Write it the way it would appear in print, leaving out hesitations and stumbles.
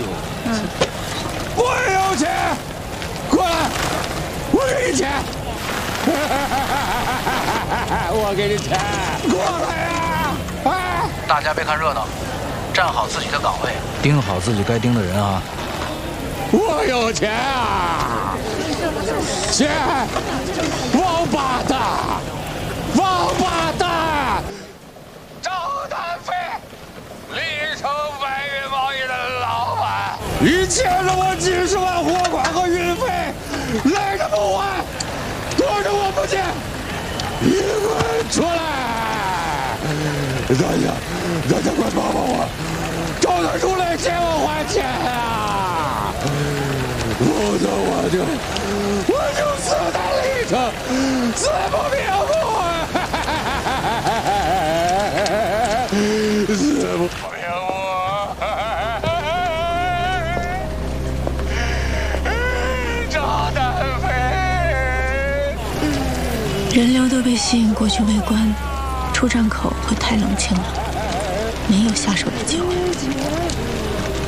我有钱，过来，我给你钱。我给你钱，过来呀！哎， 大家别看热闹，站好自己的岗位，盯好自己该盯的人啊！ 我有钱啊！钱，王八蛋，王八蛋！张丹飞，历城白云贸易的老板，你欠了我几10万货款和运费，来的不晚，躲着我不见，你滚出来！大家快帮帮我，找他出来欠我还钱啊！否则我就死在历城，死不瞑目！死不瞑目！张丹飞， 人流都被吸引过去围观，出站口会太冷清了，没有下手的机会。